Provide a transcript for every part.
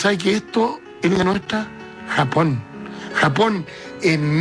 ¿Sabe que esto es la nuestra? Japón. Japón en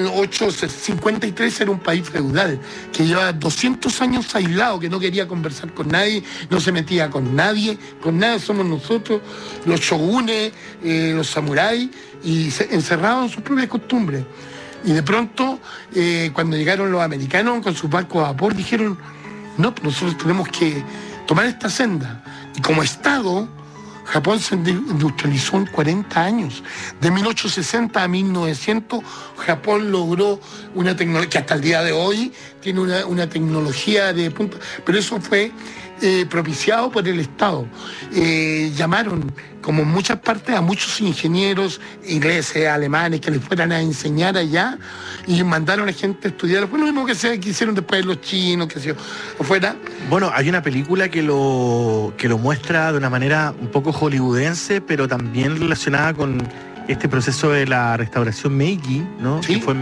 1853 era un país feudal que llevaba 200 años aislado, que no quería conversar con nadie, no se metía con nadie, con nada somos nosotros, los shogunes, los samuráis, y encerrados en sus propias costumbres. Y de pronto, cuando llegaron los americanos con sus barcos a vapor, dijeron, no, nosotros tenemos que tomar esta senda. Y como Estado, Japón se industrializó en 40 años. De 1860 a 1900, Japón logró una tecnología que hasta el día de hoy tiene una tecnología de punta, pero eso fue propiciado por el Estado. Llamaron, como en muchas partes, a muchos ingenieros ingleses, alemanes, que les fueran a enseñar allá, y mandaron a gente a estudiar. Fue lo mismo que hicieron después los chinos, que se afuera. Bueno, hay una película que lo muestra de una manera un poco hollywoodense, pero también relacionada con este proceso de la restauración Meiji, ¿no? Sí, que fue en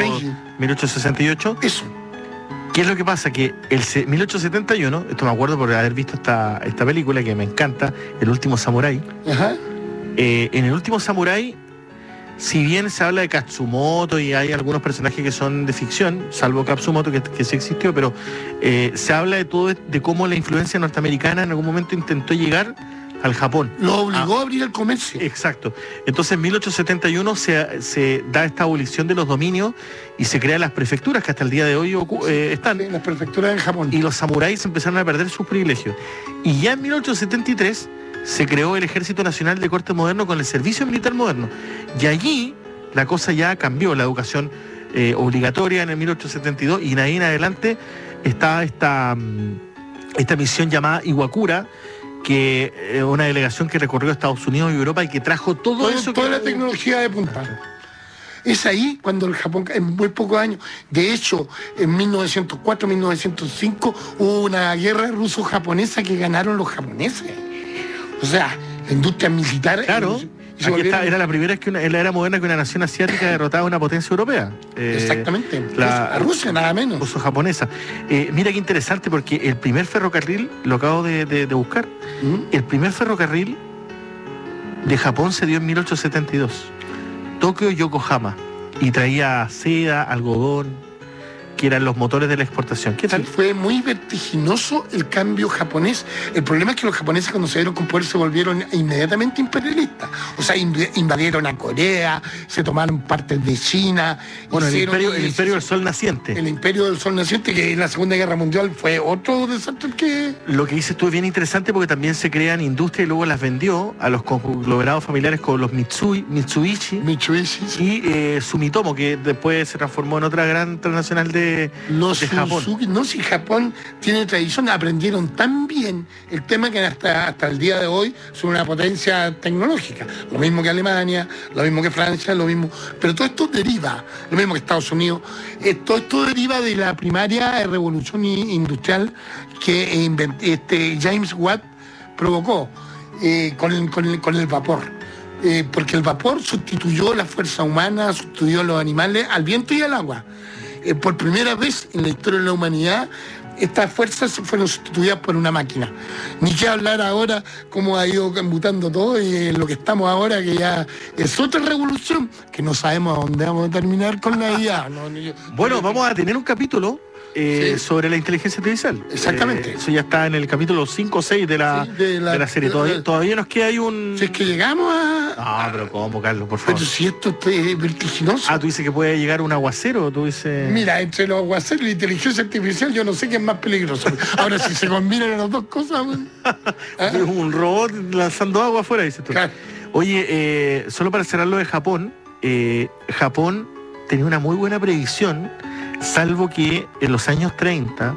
1868. Eso. ¿Qué es lo que pasa? Que el 1871, esto me acuerdo por haber visto esta película que me encanta, El último samurái. Ajá. En El último samurái, si bien se habla de Katsumoto y hay algunos personajes que son de ficción, salvo Katsumoto que sí existió, pero se habla de cómo la influencia norteamericana en algún momento intentó llegar al Japón. Lo obligó a abrir el comercio. Exacto. Entonces en 1871 se da esta abolición de los dominios y se crean las prefecturas que hasta el día de hoy están. Sí, las prefecturas en Japón. Y los samuráis empezaron a perder sus privilegios. Y ya en 1873 se creó el Ejército Nacional de Corte Moderno con el Servicio Militar Moderno. Y allí la cosa ya cambió, la educación obligatoria en el 1872, y de ahí en adelante está esta misión llamada Iwakura, que es una delegación que recorrió Estados Unidos y Europa y que trajo toda la tecnología de punta. Es ahí cuando el Japón, en muy pocos años, de hecho, en 1904, 1905, hubo una guerra ruso-japonesa que ganaron los japoneses. O sea, la industria militar... Claro, era la primera vez en la era moderna que una nación asiática derrotaba a una potencia europea. Exactamente, a Rusia nada menos. Ruso-japonesa. Mira qué interesante, porque el primer ferrocarril, lo acabo de buscar, el primer ferrocarril de Japón se dio en 1872. Tokio-Yokohama, y traía seda, algodón, que eran los motores de la exportación. ¿Qué tal? Sí, fue muy vertiginoso el cambio japonés. El problema es que los japoneses, cuando se dieron con poder, se volvieron inmediatamente imperialistas. O sea, invadieron a Corea, se tomaron partes de China. Bueno, el imperio del Sol Naciente. El imperio del Sol Naciente, que en la Segunda Guerra Mundial fue otro desastre que... Lo que dices tú es bien interesante, porque también se crean industrias y luego las vendió a los conglomerados familiares como los Mitsubishi y Sumitomo, que después se transformó en otra gran transnacional de Japón. Suzuki, no, si Japón tiene tradición, aprendieron tan bien el tema que hasta el día de hoy son una potencia tecnológica. Lo mismo que Alemania, lo mismo que Francia, lo mismo. Pero todo esto deriva, lo mismo que Estados Unidos, todo esto deriva de la primaria revolución industrial que James Watt provocó con el vapor. Porque el vapor sustituyó la fuerza humana, sustituyó a los animales, al viento y al agua. Por primera vez en la historia de la humanidad, estas fuerzas fueron sustituidas por una máquina. Ni que hablar ahora cómo ha ido mutando todo, y lo que estamos ahora, que ya es otra revolución, que no sabemos a dónde vamos a terminar con la IA. Bueno, vamos a tener un capítulo sobre la inteligencia artificial. Exactamente. Eso ya está en el capítulo 5 o 6 de la serie. Todavía nos queda ahí un... Si es que llegamos a... No, pero ¿cómo, Carlos? Por favor. Pero si esto es vertiginoso. Tú dices que puede llegar un aguacero, tú dices... Mira, entre los aguaceros y la inteligencia artificial, yo no sé qué es más peligroso. Ahora, si se combinan las dos cosas... Un robot lanzando agua afuera, dices tú. Claro. Oye, solo para cerrar lo de Japón, Japón tenía una muy buena previsión, salvo que en los años 30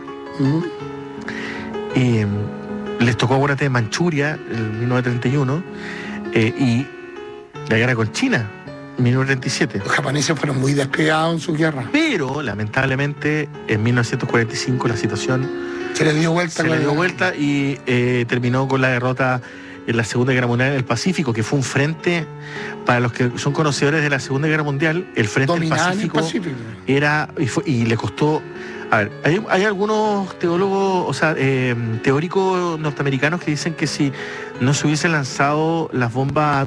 les tocó, acuérdate, de Manchuria, en 1931, y la guerra con China, en 1937. Los japoneses fueron muy despegados en su guerra. Pero, lamentablemente, en 1945 la situación se le dio vuelta y terminó con la derrota en la Segunda Guerra Mundial en el Pacífico, que fue un frente, para los que son conocedores de la Segunda Guerra Mundial, el frente del Pacífico era, y le costó... A ver, hay algunos teólogos, teóricos norteamericanos que dicen que si no se hubiesen lanzado las bombas